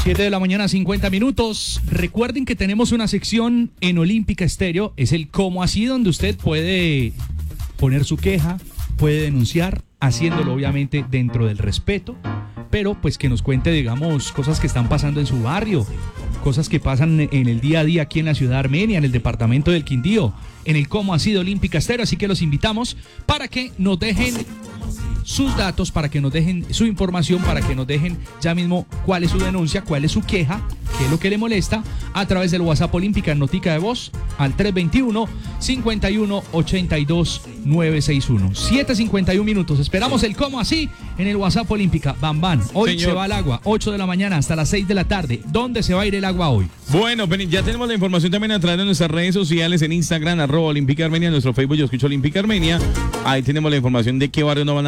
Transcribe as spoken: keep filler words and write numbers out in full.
siete de la mañana, cincuenta minutos. Recuerden que tenemos una sección en Olímpica Estéreo, es el Cómo Así, donde usted puede poner su queja, puede denunciar, haciéndolo obviamente dentro del respeto, pero pues que nos cuente, digamos, cosas que están pasando en su barrio, cosas que pasan en el día a día aquí en la ciudad de Armenia, en el departamento del Quindío, en el Cómo Así de Olímpica Estéreo. Así que los invitamos para que nos dejen sus datos, para que nos dejen su información, para que nos dejen ya mismo cuál es su denuncia, cuál es su queja, qué es lo que le molesta, a través del WhatsApp Olímpica en notica de voz al tres veintiuno, cincuenta y uno, ochenta y dos, novecientos sesenta y uno. siete cincuenta y uno minutos. Esperamos el Cómo Así en el WhatsApp Olímpica. Bam, bam. Hoy Señor. Se va el agua, ocho de la mañana hasta las seis de la tarde. ¿Dónde se va a ir el agua hoy? Bueno, ya tenemos la información también a través de nuestras redes sociales, en Instagram, arroba Olímpica Armenia, en nuestro Facebook Yo Escucho Olímpica Armenia. Ahí tenemos la información de qué barrio no van a